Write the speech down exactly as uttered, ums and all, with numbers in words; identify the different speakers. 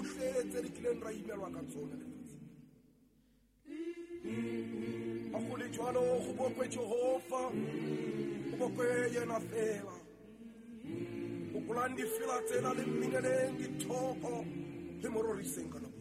Speaker 1: tsohle tse di kileng ra imelwa ka tsona lefatsheng. Ga go le jalo go bokwe Jehova, go bokwe yena fela. Go bolandi fela tsela le mmineleng dithoko le mo roriseng ka nako.